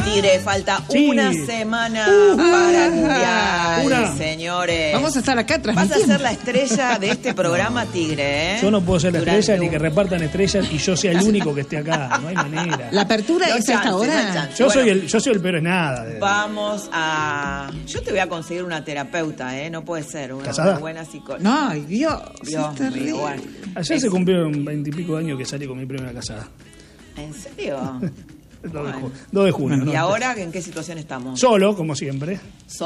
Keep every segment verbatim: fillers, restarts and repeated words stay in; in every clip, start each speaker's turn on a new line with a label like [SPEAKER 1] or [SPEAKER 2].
[SPEAKER 1] Tigre, falta
[SPEAKER 2] sí.
[SPEAKER 1] una semana uh, para el Mundial,
[SPEAKER 2] una.
[SPEAKER 1] señores.
[SPEAKER 3] Vamos a estar acá transmitiendo.
[SPEAKER 1] Vas a ser la estrella de este programa, Tigre, ¿eh?
[SPEAKER 2] Yo no puedo ser la
[SPEAKER 1] Durante
[SPEAKER 2] estrella
[SPEAKER 1] un...
[SPEAKER 2] ni que repartan estrellas y yo sea el único que esté acá. No hay manera.
[SPEAKER 3] La apertura
[SPEAKER 1] no
[SPEAKER 3] es hasta ahora.
[SPEAKER 1] No
[SPEAKER 2] yo,
[SPEAKER 1] bueno,
[SPEAKER 2] soy el, yo soy el peor es nada. De...
[SPEAKER 1] Vamos a... Yo te voy a conseguir una terapeuta, ¿eh? No puede ser. Una, una buena psicóloga.
[SPEAKER 3] No, ay, Dios.
[SPEAKER 1] Dios mío, bueno.
[SPEAKER 2] Ayer es... se cumplieron veintipico años que salí con mi primera casada.
[SPEAKER 1] ¿En serio?
[SPEAKER 2] dos de junio.
[SPEAKER 1] ¿Y
[SPEAKER 2] no,
[SPEAKER 1] ahora en qué situación estamos?
[SPEAKER 2] Solo, como siempre.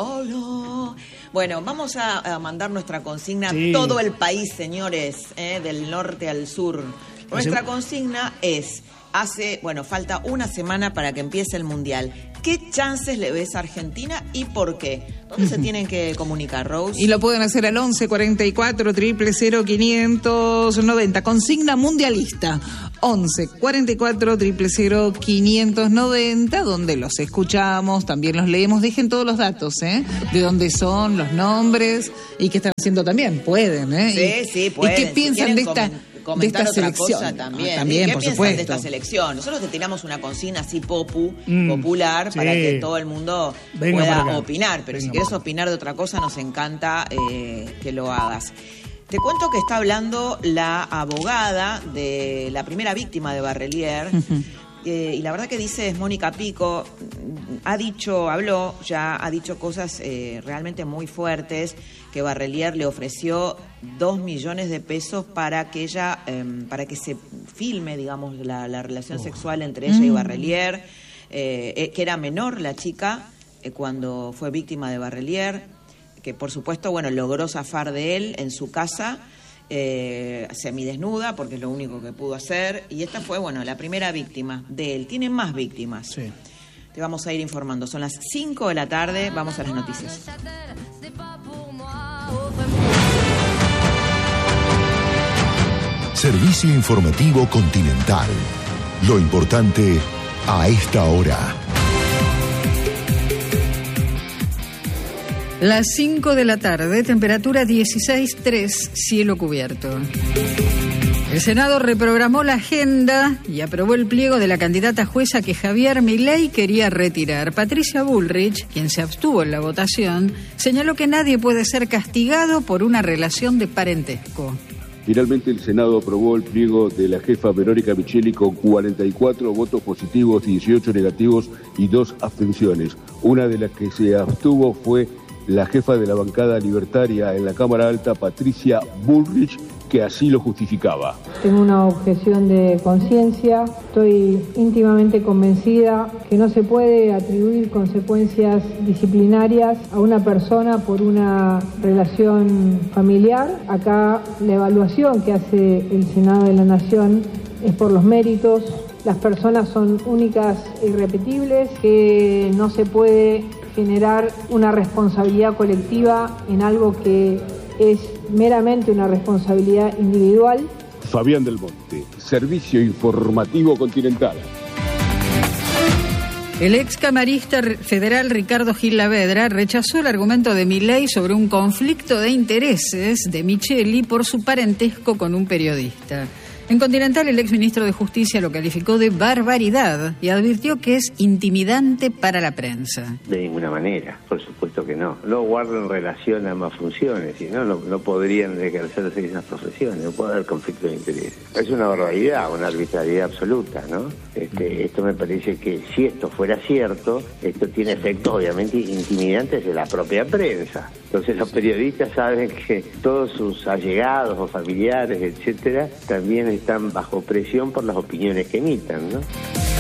[SPEAKER 1] Solo. Bueno, vamos a, a mandar nuestra consigna
[SPEAKER 2] sí.
[SPEAKER 1] a todo el país, señores, ¿eh? Del norte al sur. Nuestra consigna es, hace, bueno, falta una semana para que empiece el Mundial. ¿Qué chances le ves a Argentina y por qué? ¿Dónde uh-huh. se tienen que comunicar, Rose?
[SPEAKER 3] Y lo pueden hacer al once cuarenta y cuatro, cero cero cero, quinientos noventa. Consigna mundialista. once cuarenta y cuatro, cero cero cero, quinientos noventa, donde los escuchamos, también los leemos. Dejen todos los datos, ¿eh? De dónde son, los nombres y qué están haciendo también. Pueden, ¿eh?
[SPEAKER 1] Sí,
[SPEAKER 3] y,
[SPEAKER 1] sí, pueden.
[SPEAKER 3] ¿Y qué piensan
[SPEAKER 1] si
[SPEAKER 3] de esta...
[SPEAKER 1] comentar
[SPEAKER 3] de esta
[SPEAKER 1] otra
[SPEAKER 3] selección.
[SPEAKER 1] Cosa también.
[SPEAKER 3] Ah, también,
[SPEAKER 1] ¿Qué
[SPEAKER 3] por
[SPEAKER 1] piensan
[SPEAKER 3] supuesto.
[SPEAKER 1] de esta selección? Nosotros te tiramos una consigna así popu,
[SPEAKER 2] mm,
[SPEAKER 1] popular,
[SPEAKER 2] sí.
[SPEAKER 1] para que todo el mundo
[SPEAKER 2] Venga
[SPEAKER 1] pueda opinar. Pero Venga si quieres opinar de otra cosa, nos encanta eh, que lo hagas. Te cuento que está hablando la abogada de la primera víctima de Barrelier. Uh-huh. Eh, y la verdad que dice es Mónica Pico, ha dicho, habló, ya ha dicho cosas eh, realmente muy fuertes, que Barrelier le ofreció dos millones de pesos para que ella, eh, para que se filme, digamos, la, la relación oh. sexual entre ella mm. y Barrelier, eh, eh, que era menor la chica eh, cuando fue víctima de Barrelier, que por supuesto, bueno, logró zafar de él en su casa, Eh, semidesnuda, porque es lo único que pudo hacer, y esta fue, bueno, la primera víctima de él. Tiene más víctimas.
[SPEAKER 2] Sí.
[SPEAKER 1] Te vamos a ir informando. Son las cinco de la tarde, vamos a las noticias.
[SPEAKER 4] Servicio informativo Continental. Lo importante a esta hora.
[SPEAKER 5] Las cinco de la tarde, temperatura dieciséis punto tres, cielo cubierto. El Senado reprogramó la agenda y aprobó el pliego de la candidata jueza que Javier Milei quería retirar. Patricia Bullrich, quien se abstuvo en la votación, señaló que nadie puede ser castigado por una relación de parentesco.
[SPEAKER 6] Finalmente el Senado aprobó el pliego de la jefa Verónica Micheli con cuarenta y cuatro votos positivos, dieciocho negativos y dos abstenciones. Una de las que se abstuvo fue la jefa de la bancada libertaria en la Cámara Alta, Patricia Bullrich, que así lo justificaba.
[SPEAKER 7] Tengo una objeción de conciencia, estoy íntimamente convencida que no se puede atribuir consecuencias disciplinarias a una persona por una relación familiar. Acá la evaluación que hace el Senado de la Nación es por los méritos. Las personas son únicas e irrepetibles, que no se puede generar una responsabilidad colectiva en algo que es meramente una responsabilidad individual.
[SPEAKER 6] Fabián del Monte, Servicio Informativo Continental.
[SPEAKER 5] El ex camarista federal Ricardo Gil Lavedra rechazó el argumento de Milei sobre un conflicto de intereses de Micheli por su parentesco con un periodista. En Continental, el exministro de Justicia lo calificó de barbaridad y advirtió que es intimidante para la prensa.
[SPEAKER 8] De ninguna manera, por supuesto que no. No guardan relación a ambas funciones, si no, no, no podrían ejercerse esas profesiones, no puede haber conflicto de intereses. Es una barbaridad, una arbitrariedad absoluta, ¿no? Este, esto me parece que si esto fuera cierto, esto tiene efectos obviamente intimidantes de la propia prensa. Entonces los periodistas saben que todos sus allegados o familiares, etcétera, también están bajo presión por las opiniones que emitan, ¿no?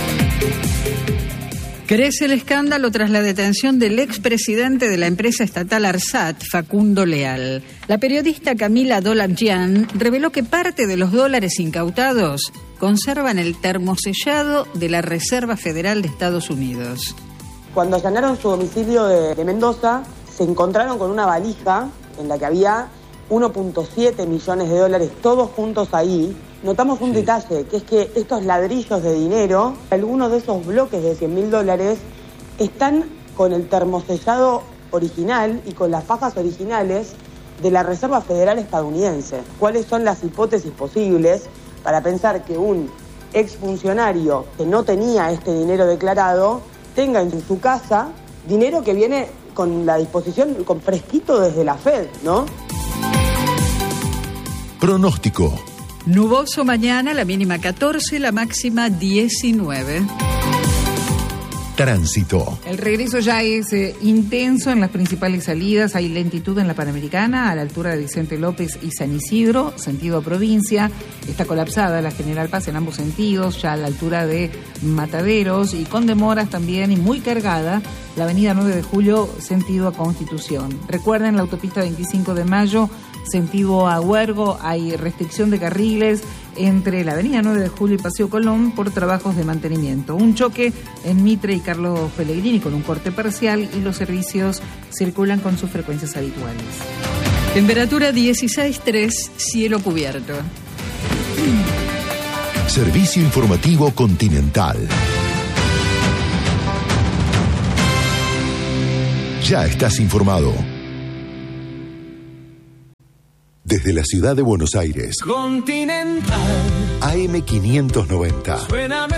[SPEAKER 5] Crece el escándalo tras la detención del expresidente de la empresa estatal ARSAT, Facundo Leal. La periodista Camila Dolan-Gian reveló que parte de los dólares incautados conservan el termosellado de la Reserva Federal de Estados Unidos.
[SPEAKER 9] Cuando allanaron su domicilio de, de Mendoza, se encontraron con una valija en la que había uno punto siete millones de dólares, todos juntos ahí. Notamos un sí. detalle, que es que estos ladrillos de dinero, algunos de esos bloques de cien mil dólares, están con el termosellado original y con las fajas originales de la Reserva Federal estadounidense. ¿Cuáles son las hipótesis posibles para pensar que un exfuncionario que no tenía este dinero declarado tenga en su casa dinero que viene con la disposición, con fresquito desde la Fed, ¿no?
[SPEAKER 4] Pronóstico.
[SPEAKER 5] Nuboso mañana, la mínima catorce, la máxima diecinueve.
[SPEAKER 4] Tránsito.
[SPEAKER 3] El regreso ya es eh, intenso en las principales salidas. Hay lentitud en la Panamericana, a la altura de Vicente López y San Isidro, sentido provincia. Está colapsada la General Paz en ambos sentidos, ya a la altura de Mataderos, y con demoras también y muy cargada la avenida nueve de julio, sentido a Constitución. Recuerden, la autopista veinticinco de mayo, sentido a Huergo, hay restricción de carriles entre la avenida nueve de julio y Paseo Colón por trabajos de mantenimiento. Un choque en Mitre y Carlos Pellegrini con un corte parcial, y los servicios circulan con sus frecuencias habituales.
[SPEAKER 5] Temperatura dieciséis tres, cielo cubierto.
[SPEAKER 4] Servicio informativo Continental. Ya estás informado. Desde la ciudad de Buenos Aires,
[SPEAKER 10] Continental.
[SPEAKER 4] A M quinientos noventa.
[SPEAKER 10] Suena